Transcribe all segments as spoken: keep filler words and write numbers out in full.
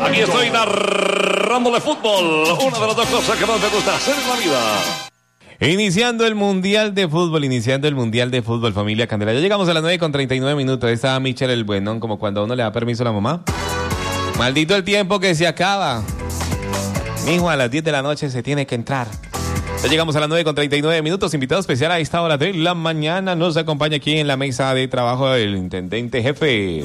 Aquí estoy narrándole fútbol. Una de las dos cosas que más me gusta hacer en la vida. Iniciando el Mundial de Fútbol, iniciando el Mundial de Fútbol, familia Candela. Ya llegamos a las nueve con treinta y nueve minutos. Ahí está Michel el Buenón, como cuando a uno le da permiso a la mamá. Maldito el tiempo que se acaba. Mijo, a las diez de la noche se tiene que entrar. Ya llegamos a las nueve con treinta y nueve minutos. Invitado especial a esta hora de la mañana. Nos acompaña aquí en la mesa de trabajo el intendente jefe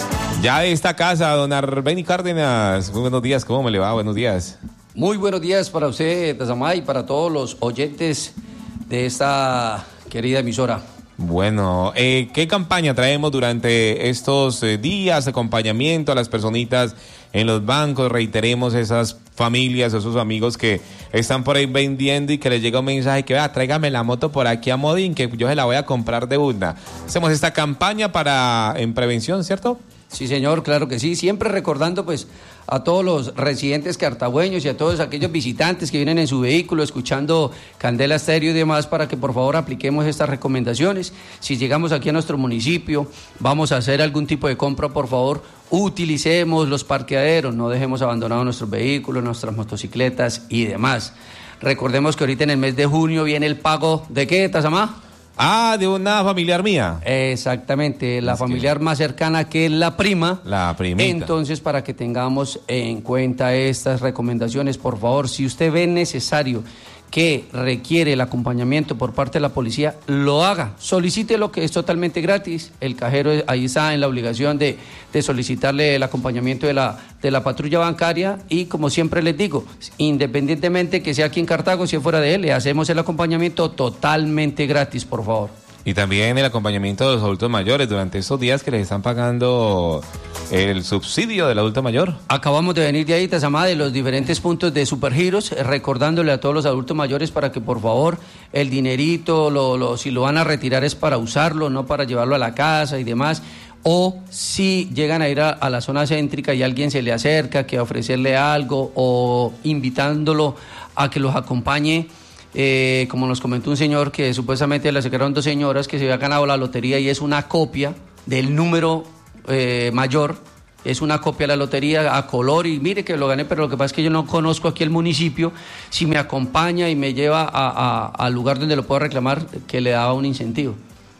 ya de esta casa, don Arbeni Cárdenas. Muy buenos días, ¿cómo me le va? Buenos días. Muy buenos días para usted, Tazamá, y para todos los oyentes de esta querida emisora. Bueno, eh, ¿qué campaña traemos durante estos eh, días? Acompañamiento a las personitas en los bancos. Reiteremos esas familias, esos amigos que están por ahí vendiendo y que les llega un mensaje que vea, tráigame la moto por aquí a Modín, que yo se la voy a comprar de una. Hacemos esta campaña para en prevención, ¿cierto? Sí, señor, claro que sí. Siempre recordando, pues, a todos los residentes cartagüeños y a todos aquellos visitantes que vienen en su vehículo escuchando Candela Estéreo y demás, para que por favor apliquemos estas recomendaciones. Si llegamos aquí a nuestro municipio, vamos a hacer algún tipo de compra, por favor, utilicemos los parqueaderos, no dejemos abandonados nuestros vehículos, nuestras motocicletas y demás. Recordemos que ahorita en el mes de junio viene el pago ¿de qué, Tazamá? Ah, de una familiar mía. Exactamente, la es familiar que... más cercana, que es la prima. La primita. Entonces, para que tengamos en cuenta estas recomendaciones, por favor, si usted ve necesario que requiere el acompañamiento por parte de la policía, lo haga, solicite lo que es totalmente gratis. El cajero ahí está en la obligación de, de solicitarle el acompañamiento de la, de la patrulla bancaria, y como siempre les digo, independientemente que sea aquí en Cartago, si es fuera de él, le hacemos el acompañamiento totalmente gratis, por favor. Y también el acompañamiento de los adultos mayores durante estos días que les están pagando el subsidio del adulto mayor. Acabamos de venir de ahí, Tazamá, de los diferentes puntos de Supergiros, recordándole a todos los adultos mayores para que por favor el dinerito, lo, lo, si lo van a retirar es para usarlo, no para llevarlo a la casa y demás. O si llegan a ir a, a la zona céntrica y alguien se le acerca, que ofrecerle algo o invitándolo a que los acompañe. Eh, como nos comentó un señor que supuestamente le acercaron dos señoras que se había ganado la lotería y es una copia del número eh, mayor, es una copia de la lotería a color y mire que lo gané, pero lo que pasa es que yo no conozco aquí el municipio, si me acompaña y me lleva a, a, al lugar donde lo puedo reclamar, que le daba un incentivo.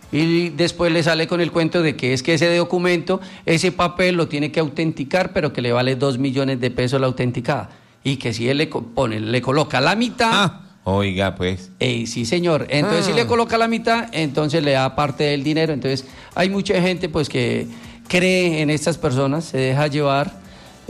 Y después le sale con el cuento de que es que ese documento, ese papel lo tiene que autenticar, pero que le vale dos millones de pesos la autenticada, y que si él le pone, le coloca la mitad... Ah. Oiga, pues. Eh, sí, señor. Entonces, ah. si le coloca la mitad, entonces le da parte del dinero. Entonces, hay mucha gente pues que cree en estas personas, se deja llevar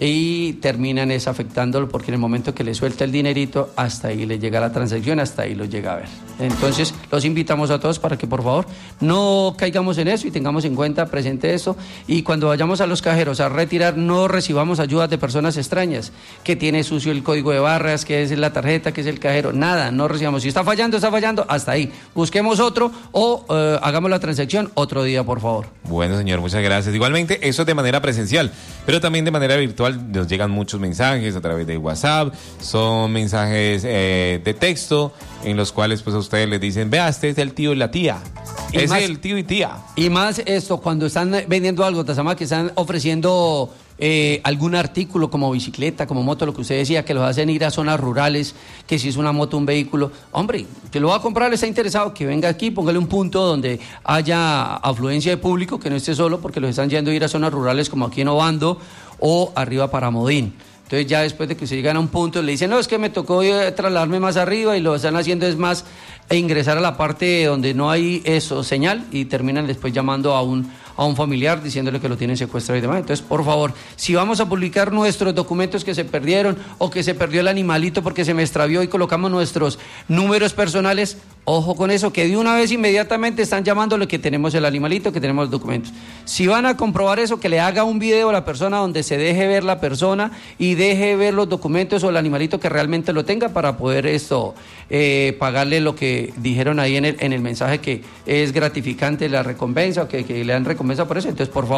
y terminan es afectándolo, porque en el momento que le suelta el dinerito, hasta ahí le llega la transacción, hasta ahí lo llega a ver. Entonces, los invitamos a todos para que por favor no caigamos en eso y tengamos en cuenta, presente eso, y cuando vayamos a los cajeros a retirar, no recibamos ayudas de personas extrañas, que tiene sucio el código de barras, que es la tarjeta, que es el cajero, nada, no recibamos. Si está fallando, está fallando, hasta ahí. Busquemos otro o eh, hagamos la transacción otro día, por favor. Bueno, señor, muchas gracias. Igualmente, eso es de manera presencial, pero también de manera virtual. Nos llegan muchos mensajes a través de WhatsApp, son mensajes eh, de texto en los cuales pues a ustedes les dicen, vea, este es el tío y la tía, y es más, el tío y tía. Y más esto, cuando están vendiendo algo, Tazamá, que están ofreciendo eh, algún artículo como bicicleta, como moto, lo que usted decía, que los hacen ir a zonas rurales, que si es una moto, un vehículo, hombre, que lo va a comprar, le está interesado, que venga aquí, póngale un punto donde haya afluencia de público, que no esté solo, porque los están yendo a ir a zonas rurales como aquí en Obando o arriba para Modín. Entonces ya después de que se llegan a un punto le dicen, no, es que me tocó trasladarme más arriba, y lo están haciendo es más e ingresar a la parte donde no hay eso, señal, y terminan después llamando a un, a un familiar diciéndole que lo tienen secuestrado y demás. Entonces, por favor, si vamos a publicar nuestros documentos que se perdieron o que se perdió el animalito porque se me extravió y colocamos nuestros números personales, ojo con eso, que de una vez inmediatamente están llamándole que tenemos el animalito, que tenemos los documentos. Si van a comprobar eso, que le haga un video a la persona donde se deje ver la persona y deje ver los documentos o el animalito que realmente lo tenga, para poder esto eh, pagarle lo que dijeron ahí en el, en el mensaje, que es gratificante la recompensa, o que, que le dan recompensa por eso. Entonces, por favor,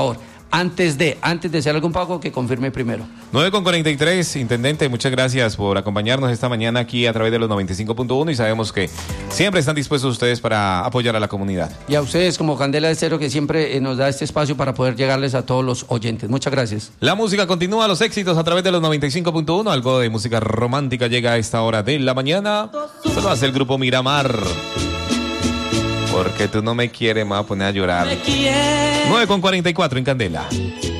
antes de, antes de hacer algún pago, que confirme primero. nueve con cuarenta y tres, intendente, muchas gracias por acompañarnos esta mañana aquí a través de los noventa y cinco punto uno y sabemos que siempre están dispuestos ustedes para apoyar a la comunidad. Y a ustedes como Candela de Estéreo, que siempre eh, nos da este espacio para poder llegarles a todos los oyentes. Muchas gracias. La música continúa, los éxitos a través de los noventa y cinco punto uno, algo de música romántica llega a esta hora de la mañana. Se lo hace el grupo Miramar. Porque tú no me quieres, me voy a poner a llorar. nueve con cuarenta y cuatro en Candela.